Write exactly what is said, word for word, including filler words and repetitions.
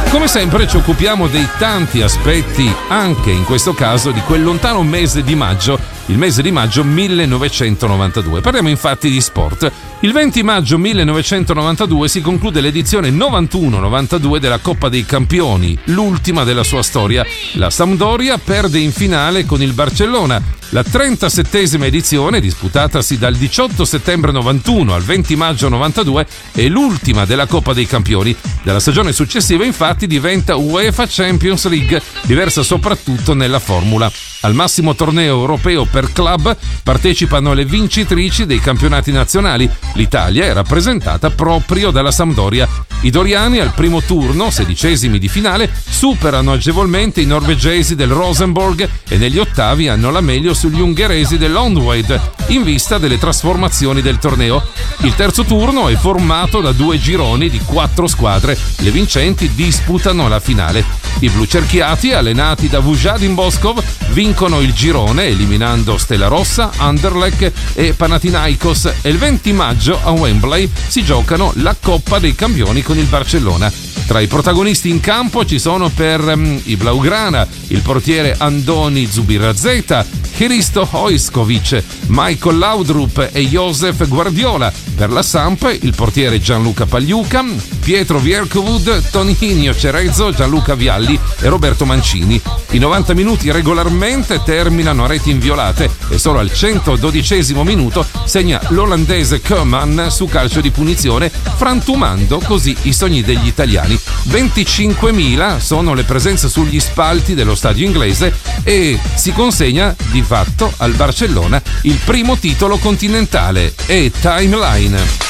Come sempre ci occupiamo dei tanti aspetti, anche in questo caso di quel lontano mese di maggio, il mese di maggio millenovecentonovantadue. Parliamo infatti di sport. Il venti maggio millenovecentonovantadue si conclude l'edizione novantuno novantadue della Coppa dei Campioni, l'ultima della sua storia. La Sampdoria perde in finale con il Barcellona. La trentasettesima edizione, disputatasi dal diciotto settembre novantuno al venti maggio novantadue, è l'ultima della Coppa dei Campioni. Dalla stagione successiva infatti diventa UEFA Champions League, diversa soprattutto nella formula. Al massimo torneo europeo per club partecipano le vincitrici dei campionati nazionali. L'Italia è rappresentata proprio dalla Sampdoria. I doriani al primo turno, sedicesimi di finale, superano agevolmente i norvegesi del Rosenborg e negli ottavi hanno la meglio sugli ungheresi dell'Ondweid, in vista delle trasformazioni del torneo. Il terzo turno è formato da due gironi di quattro squadre. Le vincenti disputano la finale. I blucerchiati, allenati da Vujadin Boskov, vincono il girone eliminando Stella Rossa, Anderlecht e Panathinaikos, e il venti maggio a Wembley si giocano la Coppa dei Campioni con il Barcellona. Tra i protagonisti in campo ci sono per um, i Blaugrana il portiere Andoni Zubizarreta, Hristo Hojskovic, Michael Laudrup e Josef Guardiola. Per la Samp il portiere Gianluca Pagliuca, Pietro Vierkovud, Toninho Cerezo, Gianluca Vialli e Roberto Mancini. I novanta minuti regolarmente terminano a reti inviolate e solo al centododicesimo minuto segna l'olandese Koeman su calcio di punizione, frantumando così i sogni degli italiani. venticinquemila sono le presenze sugli spalti dello stadio inglese e si consegna di fatto al Barcellona il primo titolo continentale e Timeline.